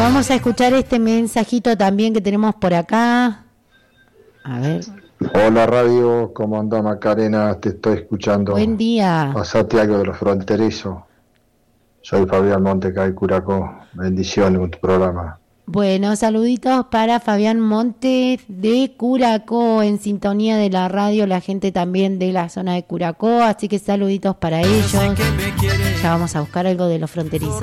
vamos a escuchar este mensajito también que tenemos por acá. A ver. Hola radio, ¿cómo anda Macarena? Te estoy escuchando. Buen día. Pasate algo de los fronterizos. Soy Fabián Monteca de Curacó. Bendiciones con tu programa. Bueno, saluditos para Fabián Montes de Curacó, en sintonía de la radio, la gente también de la zona de Curacó, así que saluditos para ellos. Ya vamos a buscar algo de los fronterizos.